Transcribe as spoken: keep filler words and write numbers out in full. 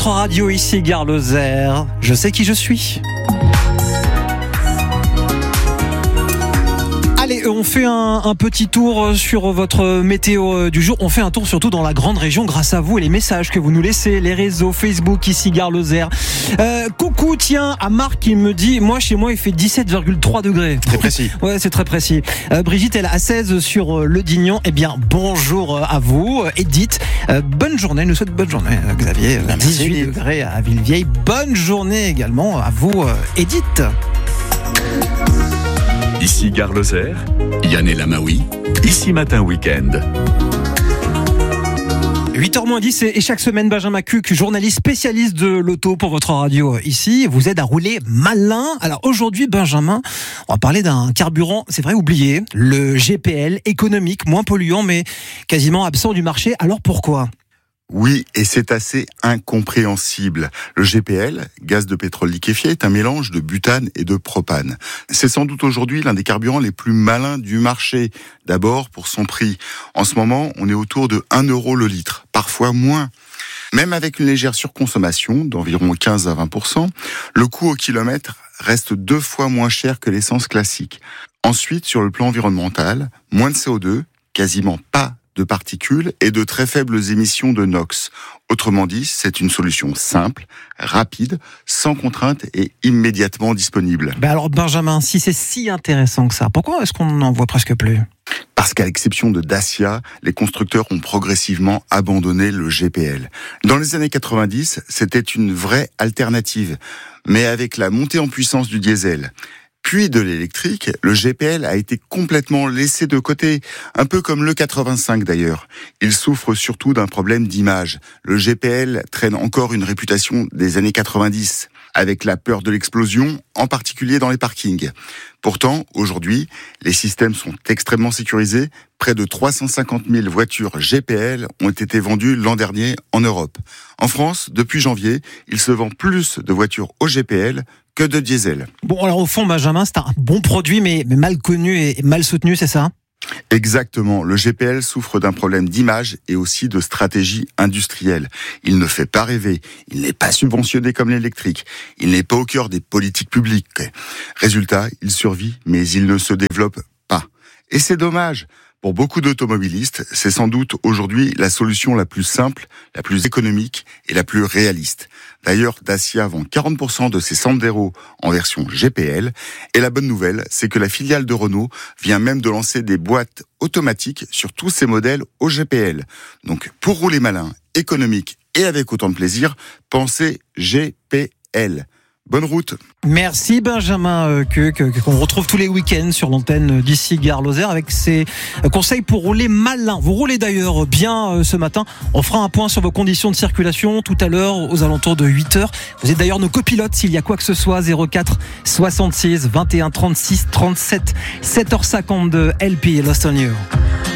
votre radio ici, Gare Lozère. Je sais qui je suis. Allez, on fait un, un petit tour sur votre météo du jour. On fait un tour surtout dans la grande région grâce à vous et les messages que vous nous laissez, les réseaux Facebook ici Gare Lozère. Euh, coucou, tiens, à Marc qui me dit, moi chez moi il fait dix-sept virgule trois degrés. Très précis. Ouais, c'est très précis. Euh, Brigitte, elle a seize sur le Dignon. Eh bien, bonjour à vous. Edith, euh, bonne journée. Nous souhaite bonne journée, Xavier. Merci, dix-huit Edith. degrés à Villevieille. Bonne journée également à vous, Edith. Ici Gare Lozère, Yann et Lamaoui, ici Matin Week-end. huit heures moins dix et chaque semaine Benjamin Cuc, journaliste spécialiste de l'auto pour votre radio ici, vous aide à rouler malin. Alors aujourd'hui Benjamin, on va parler d'un carburant, c'est vrai oublié, le G P L, économique, moins polluant mais quasiment absent du marché. Alors pourquoi ? Oui, et c'est assez incompréhensible. Le G P L, gaz de pétrole liquéfié, est un mélange de butane et de propane. C'est sans doute aujourd'hui l'un des carburants les plus malins du marché. D'abord pour son prix. En ce moment, on est autour de un euro le litre, parfois moins. Même avec une légère surconsommation d'environ quinze à vingt pour cent, le coût au kilomètre reste deux fois moins cher que l'essence classique. Ensuite, sur le plan environnemental, moins de C O deux, quasiment pas de particules et de très faibles émissions de NOx. Autrement dit, c'est une solution simple, rapide, sans contrainte et immédiatement disponible. Ben alors Benjamin, si c'est si intéressant que ça, pourquoi est-ce qu'on n'en voit presque plus ? Parce qu'à l'exception de Dacia, les constructeurs ont progressivement abandonné le G P L. Dans les années quatre-vingt-dix, c'était une vraie alternative, mais avec la montée en puissance du diesel, puis de l'électrique, le G P L a été complètement laissé de côté, un peu comme le quatre-vingt-cinq d'ailleurs. Il souffre surtout d'un problème d'image. Le G P L traîne encore une réputation des années quatre-vingt-dix, avec la peur de l'explosion, en particulier dans les parkings. Pourtant, aujourd'hui, les systèmes sont extrêmement sécurisés. Près de trois cent cinquante mille voitures G P L ont été vendues l'an dernier en Europe. En France, depuis janvier, il se vend plus de voitures au G P L que de diesel. Bon, alors au fond, Benjamin, c'est un bon produit, mais, mais mal connu et mal soutenu, c'est ça ? Exactement. Le G P L souffre d'un problème d'image et aussi de stratégie industrielle. Il ne fait pas rêver. Il n'est pas subventionné comme l'électrique. Il n'est pas au cœur des politiques publiques. Résultat, il survit, mais il ne se développe pas. Et c'est dommage. Pour beaucoup d'automobilistes, c'est sans doute aujourd'hui la solution la plus simple, la plus économique et la plus réaliste. D'ailleurs, Dacia vend quarante pour cent de ses Sandero en version G P L. Et la bonne nouvelle, c'est que la filiale de Renault vient même de lancer des boîtes automatiques sur tous ses modèles au G P L. Donc, pour rouler malin, économique et avec autant de plaisir, pensez G P L. Bonne route. Merci Benjamin que, que, qu'on retrouve tous les week-ends sur l'antenne d'ici Gare Lozère avec ses conseils pour rouler malin. Vous roulez d'ailleurs bien ce matin. On fera un point sur vos conditions de circulation tout à l'heure aux alentours de huit heures. Vous êtes d'ailleurs nos copilotes s'il y a quoi que ce soit. zéro quatre soixante-six vingt et un trente-six trente-sept sept heures cinquante-deux L P Lost on You.